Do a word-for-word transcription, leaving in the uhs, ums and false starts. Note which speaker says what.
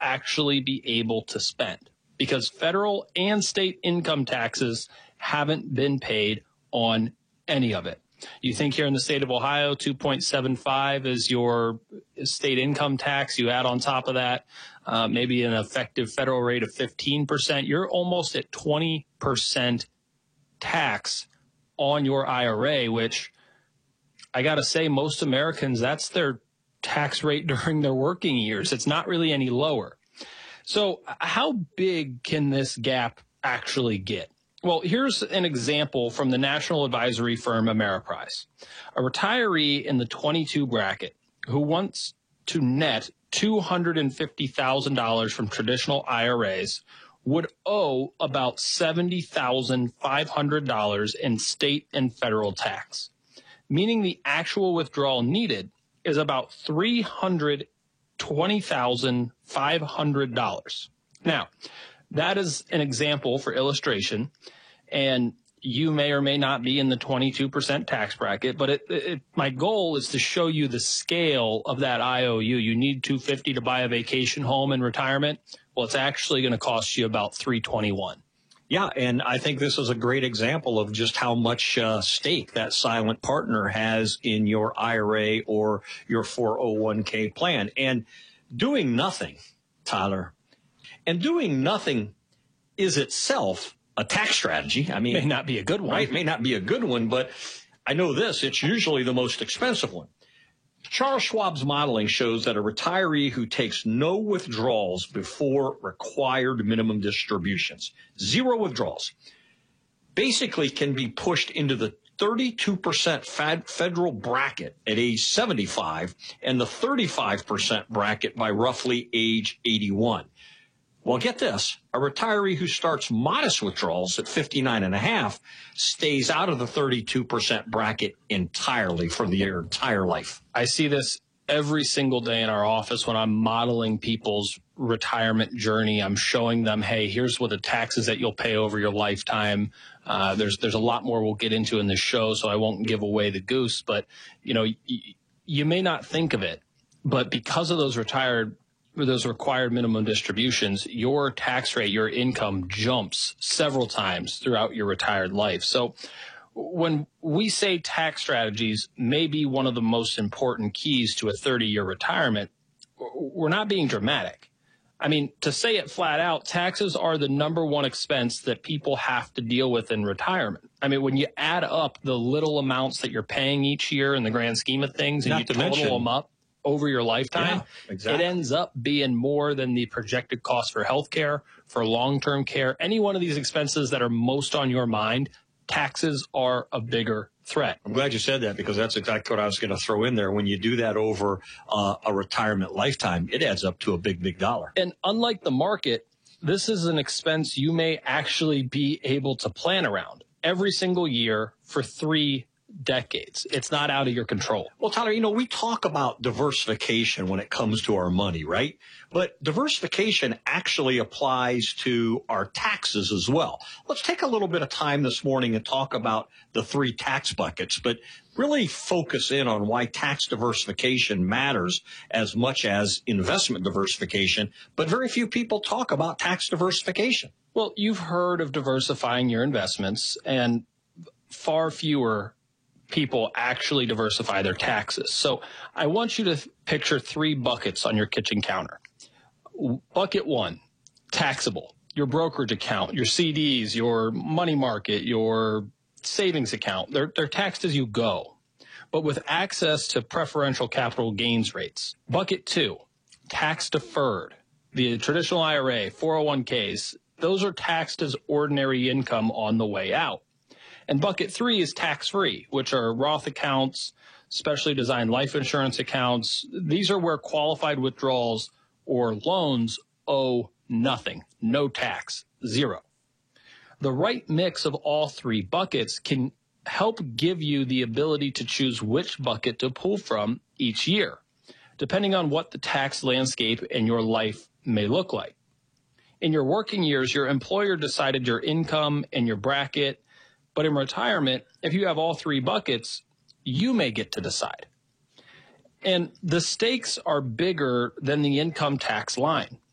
Speaker 1: actually be able to spend, because federal and state income taxes haven't been paid on any of it. You think here in the state of Ohio, two point seven five is your state income tax. You add on top of that uh, maybe an effective federal rate of fifteen percent. You're almost at twenty percent tax on your I R A, which I got to say, most Americans, that's their tax rate during their working years. It's not really any lower. So how big can this gap actually get? Well, here's an example from the national advisory firm Ameriprise. A retiree in the twenty-two bracket who wants to net two hundred fifty thousand dollars from traditional I R As would owe about seventy thousand five hundred dollars in state and federal tax, meaning the actual withdrawal needed is about three hundred twenty thousand five hundred dollars. Now, that is an example for illustration, and you may or may not be in the twenty-two percent tax bracket, but it, it, my goal is to show you the scale of that I O U. You need two hundred fifty dollars to buy a vacation home in retirement. Well, it's actually going to cost you about three hundred twenty-one dollars.
Speaker 2: Yeah, and I think this is a great example of just how much uh, stake that silent partner has in your I R A or your four oh one k plan. And doing nothing, Tyler, and doing nothing is itself a tax strategy. I mean,
Speaker 1: may not be a good one.
Speaker 2: Right, may not be a good one, but I know this, it's usually the most expensive one. Charles Schwab's modeling shows that a retiree who takes no withdrawals before required minimum distributions, zero withdrawals, basically can be pushed into the thirty-two percent federal bracket at age seventy-five and the thirty-five percent bracket by roughly age eighty-one. Well, get this, a retiree who starts modest withdrawals at fifty-nine and a half stays out of the thirty-two percent bracket entirely for their entire life.
Speaker 1: I see this every single day in our office when I'm modeling people's retirement journey. I'm showing them, hey, here's what the taxes that you'll pay over your lifetime. Uh, there's there's a lot more we'll get into in this show, so I won't give away the goose. But, you know, y- you may not think of it, but because of those retired those required minimum distributions, your tax rate, your income jumps several times throughout your retired life. So when we say tax strategies may be one of the most important keys to a thirty-year retirement, we're not being dramatic. I mean, to say it flat out, taxes are the number one expense that people have to deal with in retirement. I mean, when you add up the little amounts that you're paying each year in the grand scheme of things, and
Speaker 2: Not
Speaker 1: you
Speaker 2: to
Speaker 1: total
Speaker 2: mention,
Speaker 1: them up over your lifetime,
Speaker 2: yeah, exactly.
Speaker 1: It ends up being more than the projected cost for healthcare, for long-term care. Any one of these expenses that are most on your mind, taxes are a bigger threat.
Speaker 2: I'm glad you said that, because that's exactly what I was going to throw in there. When you do that over uh, a retirement lifetime, it adds up to a big, big dollar.
Speaker 1: And unlike the market, this is an expense you may actually be able to plan around every single year for three decades. It's not out of your control.
Speaker 2: Well, Tyler, you know, we talk about diversification when it comes to our money, right? But diversification actually applies to our taxes as well. Let's take a little bit of time this morning and talk about the three tax buckets, but really focus in on why tax diversification matters as much as investment diversification. But very few people talk about tax diversification.
Speaker 1: Well, you've heard of diversifying your investments, and far fewer people actually diversify their taxes. So I want you to picture three buckets on your kitchen counter. Bucket one, taxable, your brokerage account, your C Ds, your money market, your savings account. They're, they're taxed as you go, but with access to preferential capital gains rates. Bucket two, tax deferred, the traditional I R A, four oh one k's. Those are taxed as ordinary income on the way out. And bucket three is tax-free, which are Roth accounts, specially designed life insurance accounts. These are where qualified withdrawals or loans owe nothing, no tax, zero. The right mix of all three buckets can help give you the ability to choose which bucket to pull from each year, depending on what the tax landscape in your life may look like. In your working years, your employer decided your income and your bracket. But in retirement, if you have all three buckets, you may get to decide. And the stakes are bigger than the income tax line.